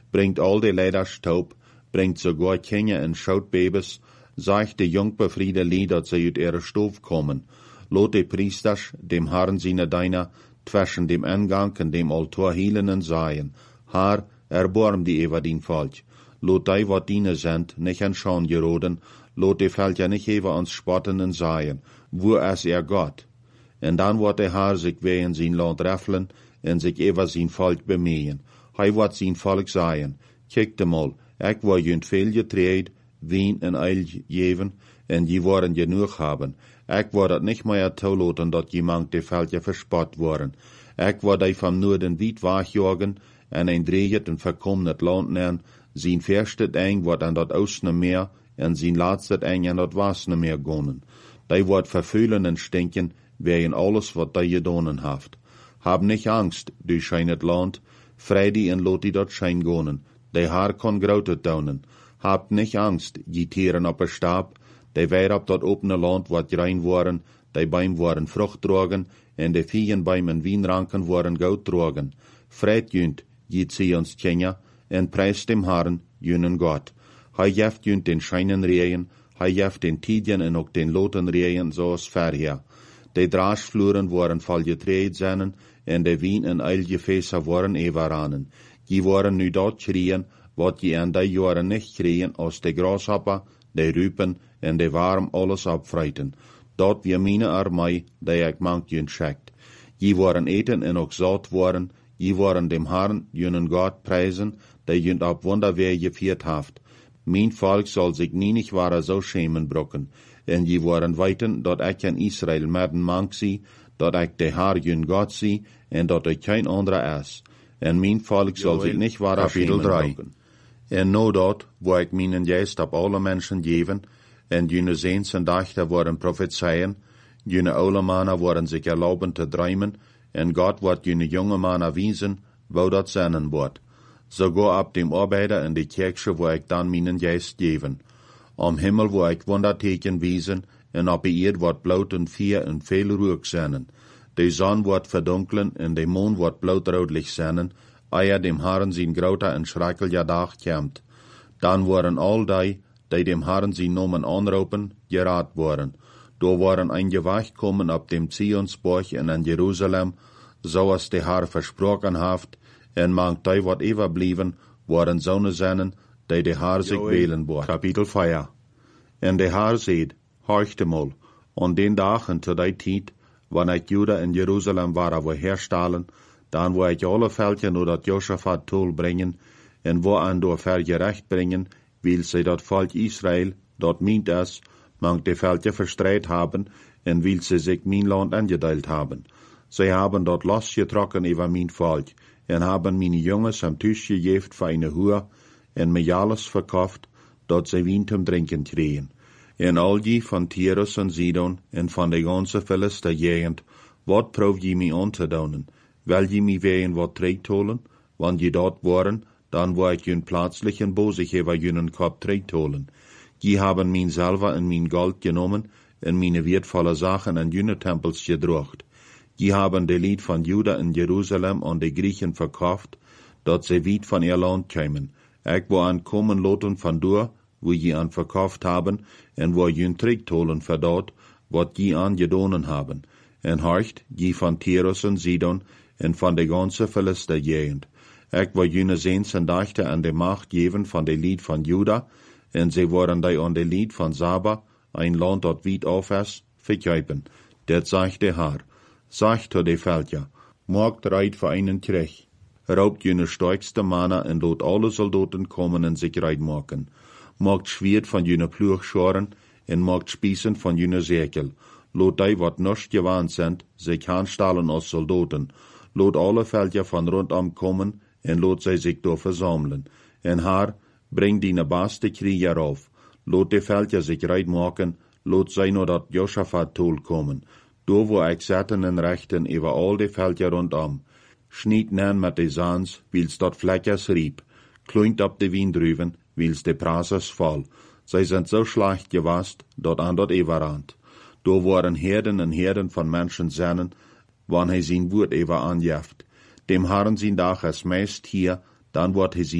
bringt all de Leiders taub, bringt sogar Kinder en Schoutbabys, sagt de Jungbefriede Lied, dat sie uit ihre Stof kommen. Lot de Priesters, dem Herrn seine Deiner, zwischen dem Eingang en dem Altar hielen en sagen, Herr, erbarm die über din Volk. Lot die, wat diene sind, nicht an Schau geroden, lot de Völker nicht über uns spotten en sagen, wo ist Gott? En dann wird der Herr sich wehen sein Land reffelen en sich über sein Volk bemühen. Hij wird sein Volk sagen, kijkt mal, ik wil junt veel getreed, wien en eil geven, en je worden genoeg haben. Ik word het niet meer toelaten dat je mank de Völker verspot worden. Ik word die van Noorden weit wegjagen, en een dreigend en verkommet Land nemen, zijn verstet eng wordt aan dat Oostne Meer, en zijn laatste eng aan dat Westne Meer gonen. Die wordt vervullen en stinken, wegen alles wat die gedonen haft. Hab nicht Angst, du scheinet Land, vrij die en lot die dat schein gonen. Die haar kon grautet daunen. Habt nicht Angst, die Tieren op een Stab, die weer op dat opene Land wat rein waren, die beim waren Frucht drogen, en de Viehen beim en Wienranken waren goud drogen. Vreit junt, die zions Kenya, en prijst dem Herrn, junen Gott. Hij jeft junt den scheinen Reien, hij jeft den Tidien en ook den loten Reien, zoals verher. De draasvloeren waren vol getreed zijn, en de wien en eilgefäße waren everanen. Die waren nu dat schrien, wat je aan die jaren niet schrien, als de grashopper, de rupen en de warm alles opvreiten. Dat wie meine armei, die ik mank jun schickt. Je waren eten en ook zat waren, je waren dem Herrn, junen Gott preisen, die jun op wonderweer geviert haft. Mijn volk zal zich nienig waren zo schämen brokken. En je waren weten dat ik in Israël merden mank zie, dat ik de Herr jun Gott zie, en dat er geen andere is. En mijn volk zal zich niet waren schämen brokken. En no dat, wo ik mijn geest op alle mensen geven, en jene zeens en dachten worden prophezeien, jene oude mannen worden zich erlauben te drömen, en God wordt jene jonge mannen wijzen, wo dat zijn wordt. Sogar op dem Arbeider in de kerkje, wo ik dan mijn geest geven. Am Himmel, wo ik wonderteken wiesen, en op de eerd wordt bloot en vier en veel rook zijn. De zon wordt verdunkelen, en de mond wordt blauwroodlich zijn, eer dem Herrn zijn grote en schrikkelijke dag komt. Dan worden al die dem Herrn zijn nomen aanroepen, geraad worden. Door worden een gewacht komen op dem Zionsborg en in Jeruzalem, zoals de Herr versproken heeft, en mank die wat overblijven, worden zonen zijn, die de Herr zich wählen wordt. Kapitel 4. En de Herr zegt, horchte mal, an den dagen zu die tijd, wanneer ik Juda en Jeruzalem waren wo herstellen, dan wil ik alle Völker nur dat Josaphat tol brengen, en wo an door vergerecht brengen, wil zij dat volk Israël, dat meent is, mank de Völker verstrijd haben, en wil zij zich mijn land aangedeeld haben. Zij hebben dat losgetrokken over mijn volk, en hebben mijn jongens am Tisch gegeven voor een Huur, en mij alles verkauft, dat zij wien zum drinken kregen. En al die van Tyrus en Sidon, en van de ganze Philister gegend, wat proef je mij aan te doen? Wil je mij ween wat terugtolen? Want je dat waren, dan wil ik jun plaatslichen bozig over junen kop terugtolen. Je hebben mijn zilver en mijn gold genomen, en mijn wertvolle zaken en june tempels gedrocht. Je hebben de lied van Juda en Jeruzalem aan de Griechen verkauft, dat ze weit van ihr land kwamen. Ik wil aankomen loten van door, wo je aan verkauft haben, en wo jun terugtolen voor dat, wat je aan gedonen haben. En horcht, je van Tyrus en Sidon, en van de ganze Philister gegend. Ik wil june zeens en dachten aan de macht geven van de lied van Juda, en ze worden die aan de lied van Saba, een land dat weit af is, verkuipen. Dat zegt de Herr. Sagt to de Völker, maakt reit voor einen Krieg. Raubt jene sterkste Männer en lot alle Soldaten kommen en sich reit maken. Maakt Schwert van jene Ploegscharen en maakt Spießen van jene Säkel. Lot die wat nicht gewandt sind, sich aanstellen als Soldaten. Lot alle Völker van rondom kommen en lot zij zich door versammeln. En Herr, bring die beste Krieger auf. Lot de Völker sich reit maken, lot zij nur dat Josaphat tol kommen. Door wo ik zetten en rechten over al de Völker rondom. Schniet nen met de zans, wils dat vlekkers riep. Kluint op de Wiendruven, wils de Prasers vol. Zij zijn zo slecht gewast, dat aan dat everand. Door waren herden en herden van mensen zennen, wanneer hij zijn woord even aanjeft. Dem Herrn zijn dag is meest hier, dan wordt hij